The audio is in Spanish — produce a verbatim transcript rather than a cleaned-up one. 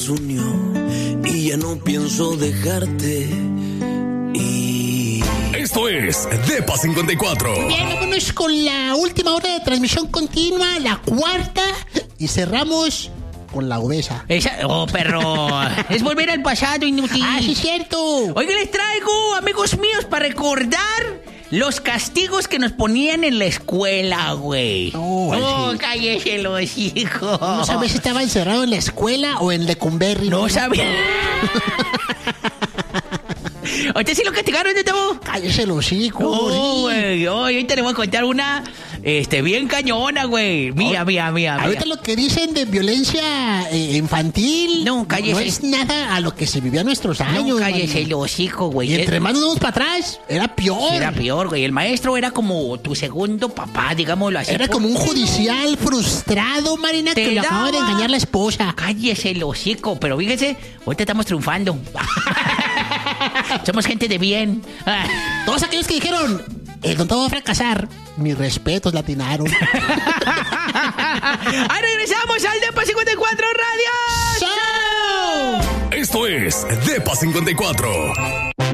unió y ya no pienso dejarte. Y esto es Depa cincuenta y cuatro. Bien, vámonos con la última hora de transmisión continua, la cuarta, y cerramos con la obesa. Esa, oh, perro. Es volver al pasado, inútil. Ah, sí, es cierto. Oiga, les traigo, amigos míos, para recordar los castigos que nos ponían en la escuela, güey. No, No, sí. cállese los hijos. No sabes si estaba encerrado en la escuela o en Lecumberri. No sabía. ¿Usted sí lo castigaron de todo? Cállese los hijos. No, güey. Hoy ahorita le voy a contar una este, bien cañona, güey. Mía, mía, mía. Ahorita mía. lo que dicen de violencia eh, infantil No, cállese. no es nada a lo que se vivió a nuestros años. No, cállese María. los hijos, güey. Y entre más nos vamos para atrás, era peor. Era peor, güey. El maestro era como tu segundo papá, digámoslo así. Era como un judicial frustrado, Marina, Te que le acaba de daba- engañar la esposa. Cállese el hocico, pero fíjese, ahorita estamos triunfando. Somos gente de bien. Todos aquellos que dijeron, el don todo va a fracasar, mis respetos, latinaron. Ahí regresamos al Depa cincuenta y cuatro Radio ¡Show! Esto es Depa cincuenta y cuatro.